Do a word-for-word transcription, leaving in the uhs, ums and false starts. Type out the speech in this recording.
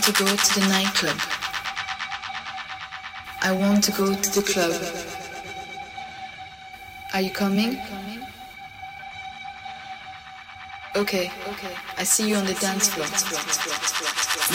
to go to the nightclub. I want to go to the club. Are you coming? Okay, I see you on the dance floor.